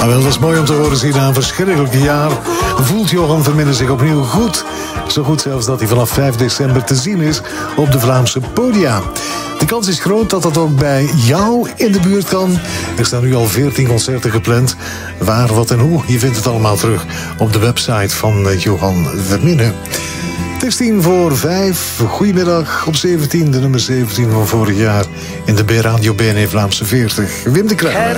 Nou wel, dat is mooi om te horen zien. Na een verschrikkelijk jaar voelt Johan Verminnen zich opnieuw goed. Zo goed zelfs dat hij vanaf 5 december te zien is op de Vlaamse podia. De kans is groot dat dat ook bij jou in de buurt kan. Er staan nu al 14 concerten gepland. Waar, wat en hoe, je vindt het allemaal terug op de website van Johan Verminnen. Het is 4:10. Goedemiddag op 17, de nummer 17 van vorig jaar in de B-Radio BNE Vlaamse 40. Wim de Kruijmer.